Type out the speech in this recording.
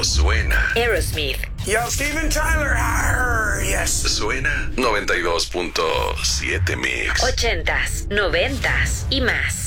suena. Aerosmith. Yo, Steven Tyler. Arr, yes. Suena 92.7 Mix. 80s, 90s y más.